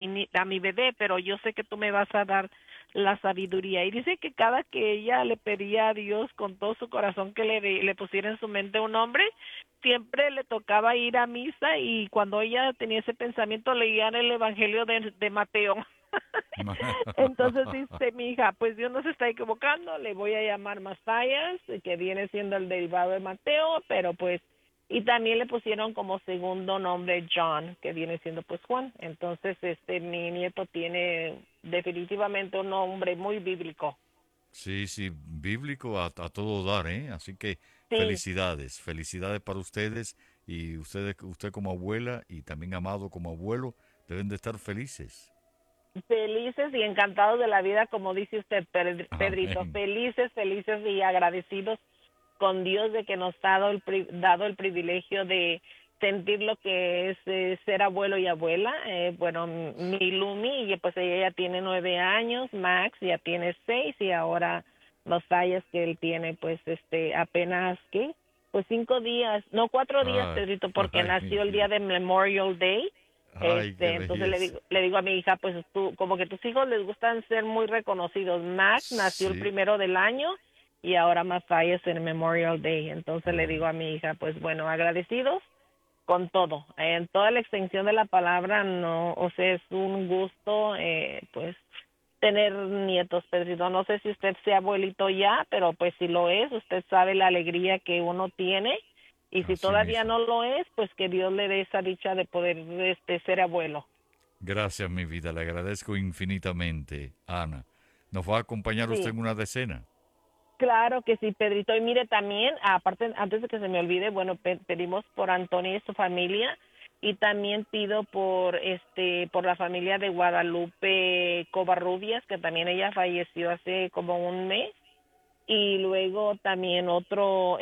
a mi bebé, pero yo sé que tú me vas a dar la sabiduría. Y dice que cada que ella le pedía a Dios con todo su corazón que le pusiera en su mente un nombre, siempre le tocaba ir a misa y cuando ella tenía ese pensamiento leían el Evangelio de Mateo. Entonces dice mi hija, pues Dios no se está equivocando, le voy a llamar Masayas, que viene siendo el derivado de Mateo, pero pues, y también le pusieron como segundo nombre John, que viene siendo pues Juan. Entonces, mi nieto tiene definitivamente un nombre muy bíblico. Sí, sí, bíblico a todo dar, ¿eh? Así que Sí, felicidades, felicidades para ustedes y usted como abuela y también Amado como abuelo deben de estar felices. felices y encantados de la vida, como dice usted, Pedrito, Amén. felices, felices y agradecidos con Dios de que nos ha dado el privilegio de sentir lo que es ser abuelo y abuela. Bueno, mi Lumi, y pues ella ya tiene 9 años, Max ya tiene 6 y ahora los Sayas que él tiene, pues apenas, ¿qué? Pues 5 días, no 4 días, Ay, Pedrito, porque ay, mi nació el día vida. de Memorial Day. Ay, qué Entonces belleza. le digo a mi hija, pues tú, como que tus hijos les gustan ser muy reconocidos. Max nació el Sí. 1 del año y ahora Masai es en Memorial Day. Entonces le Oh, digo a mi hija, pues bueno, agradecidos con todo, en toda la extensión de la palabra, no, o sea, es un gusto, pues, tener nietos, Pedrito. No sé si usted sea abuelito ya, pero pues si lo es, usted sabe la alegría que uno tiene, y si así todavía mismo. no lo es, pues que Dios le dé esa dicha de poder, ser abuelo. Gracias, mi vida. Le agradezco infinitamente, Ana. ¿Nos va a acompañar usted Sí. en una decena? Claro que sí, Pedrito. Y mire, también, aparte, antes de que se me olvide, bueno, pedimos por Antonio y su familia, y también pido por la familia de Guadalupe Covarrubias, que también ella falleció hace como un mes, y luego también otro,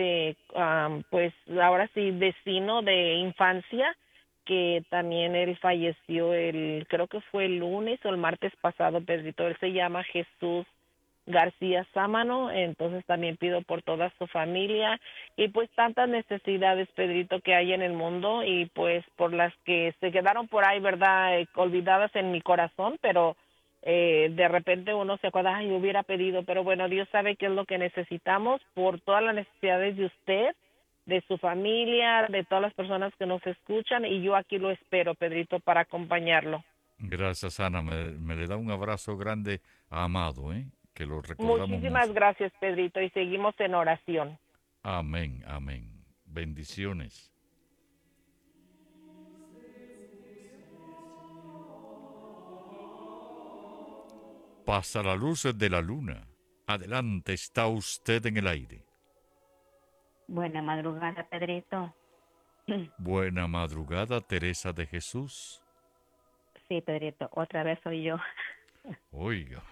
pues ahora sí, vecino de infancia, que también él falleció creo que fue el lunes o el martes pasado, Pedrito. Él se llama Jesús García Sámano. Entonces también pido por toda su familia y pues tantas necesidades, Pedrito, que hay en el mundo, y pues por las que se quedaron por ahí, ¿verdad? Olvidadas en mi corazón, pero de repente uno se acuerda, ay, hubiera pedido, pero bueno, Dios sabe qué es lo que necesitamos por todas las necesidades de usted, de su familia, de todas las personas que nos escuchan, y yo aquí lo espero, Pedrito, para acompañarlo. Gracias, Ana. Me le da un abrazo grande a Amado, ¿eh? Que lo recordamos Muchísimas mucho. gracias, Pedrito, y seguimos en oración. Amén, amén. Bendiciones. Pasa la luz de la luna. Adelante está usted en el aire. Buena madrugada, Pedrito. Buena madrugada, Teresa de Jesús. Sí, Pedrito, otra vez soy yo. Oiga,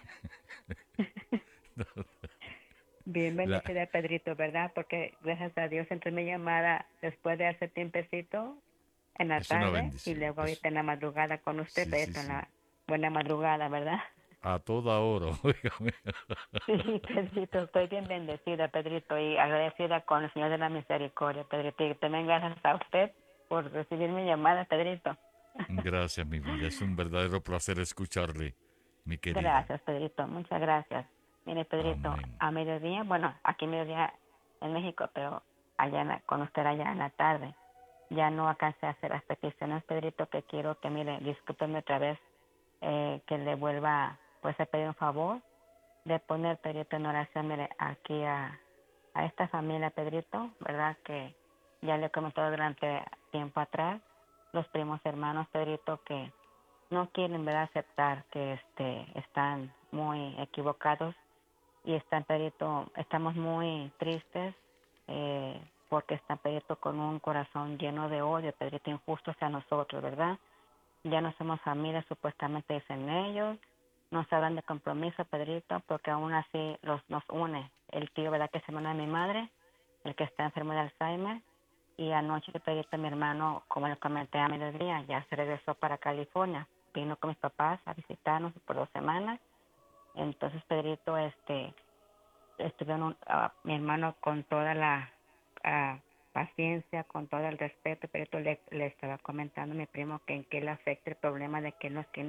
Bien la- bendecida, Pedrito, ¿verdad? Porque gracias a Dios entró mi llamada después de hace tiempecito en la es una tarde y bendición. luego ahorita en la madrugada con usted, Sí, sí, Pedrito, en sí. la buena madrugada, ¿verdad? A toda hora, óigame. Sí, Pedrito, estoy bien bendecida, Pedrito, y agradecida con el Señor de la Misericordia, Pedrito, y también gracias a usted por recibir mi llamada, Pedrito. Gracias, mi vida. Es un verdadero placer escucharle, mi querida. Gracias, Pedrito, muchas gracias. Mire, Pedrito, Amén. a mediodía, bueno, aquí mediodía en México, pero allá con usted allá en la tarde, ya no alcancé a hacer las peticiones, Pedrito, que quiero que, mire, discúlpeme otra vez, que le vuelva, pues, a pedir un favor de poner, Pedrito, en oración, mire, aquí a esta familia, Pedrito, ¿verdad? Que ya le he comentado durante tiempo atrás, los primos hermanos, Pedrito, que no quieren, ¿verdad?, aceptar que están muy equivocados y están, Pedrito, estamos muy tristes porque están, Pedrito, con un corazón lleno de odio, Pedrito, injusto hacia nosotros, ¿verdad? Ya no somos familia, supuestamente dicen ellos, nos hablan de compromiso, Pedrito, porque aún así nos une el tío, ¿verdad?, que se hermano de mi madre, el que está enfermo de Alzheimer, y anoche, Pedrito, mi hermano, como le comenté a mediodía, ya se regresó para California, vino con mis papás a visitarnos por 2 semanas. Entonces, Pedrito, estuvieron mi hermano con toda la paciencia, con todo el respeto, Pedrito, le estaba comentando a mi primo que en qué le afecta el problema de que no es que